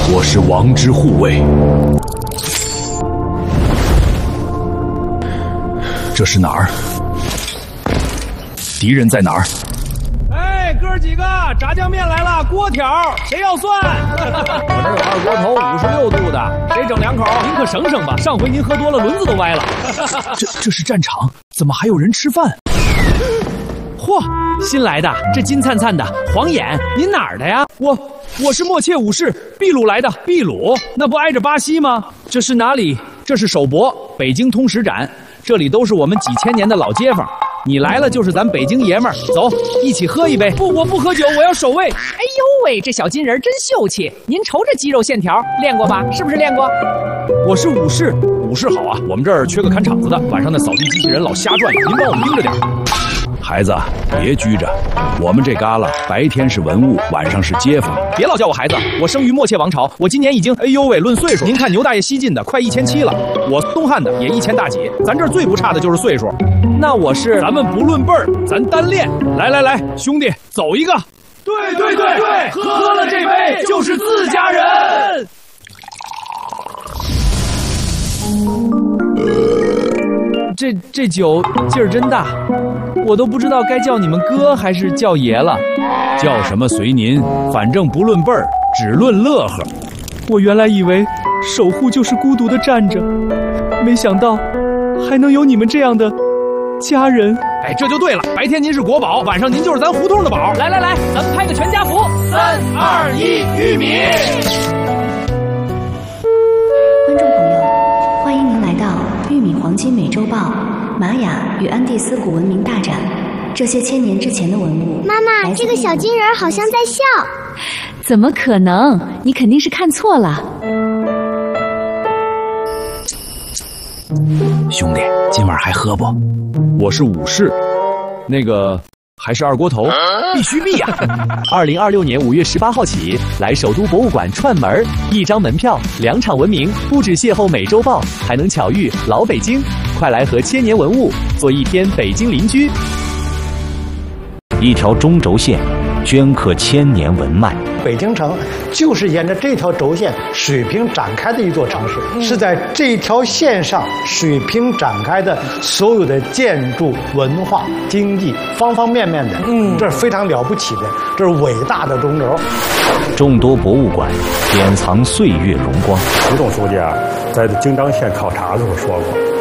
我是王之护卫。这是哪儿？敌人在哪儿？ 哎，哥几个，炸酱面来了，锅条，谁要蒜？我这有二锅头，56度的，谁整2口？您可省省吧，上回您喝多了，轮子都歪了。 这是战场，怎么还有人吃饭？ 嚯，新来的，这金灿灿的，黄眼，您哪儿的呀？我是默切武士，秘鲁来的。秘鲁，那不挨着巴西吗？这是哪里？这是首博，北京通史展，这里都是我们几千年的老街坊。你来了就是咱北京爷们儿，走，一起喝一杯。不，我不喝酒，我要守卫。 哎呦喂，这小金人真秀气！您瞅这肌肉线条，练过吧？是不是练过？ 我是武士，武士好啊！我们这儿缺个看场子的，晚上那扫地机器人老瞎转悠，您帮我们盯着点。 孩子，别拘着，我们这旮旯白天是文物，晚上是街坊。 别老叫我孩子，我生于默切王朝，我今年已经，哎呦喂，论岁数，您看牛大爷西晋的快1700了，我东汉的也1000大几，咱这儿最不差的就是岁数。那我是，咱们不论辈儿，咱单练。来，兄弟，走一个。对，喝了这杯就是自家人。这酒劲儿真大，我都不知道该叫你们哥还是叫爷了。 叫什么随您，反正不论辈儿，只论乐呵。 我原来以为守护就是孤独的站着，没想到还能有你们这样的家人。哎，这就对了，白天您是国宝，晚上您就是咱胡同的宝。 来，咱们拍个全家福。 3、2、1，玉米。 观众朋友，欢迎您来到《玉米黄金美洲豹》玛雅与安第斯古文明大展。这些1000年之前的文物。 妈妈，这个小金人好像在笑。 怎么可能？你肯定是看错了。 兄弟，今晚还喝不？ 我是武士，那个还是二锅头，必须必呀 ！2026年5月18号起，来首都博物馆串门，1张门票，2场文明，不止邂逅美洲豹，还能巧遇老北京。快来和1000年文物做一天北京邻居。 一条中轴线镌刻1000年文脉。 北京城就是沿着这条轴线水平展开的一座城市，是在这条线上水平展开的所有的建筑、文化、经济方方面面的，这是非常了不起的，这是伟大的中轴。 众多博物馆典藏岁月荣光。 习总书记啊，在京张线考察的时候说过。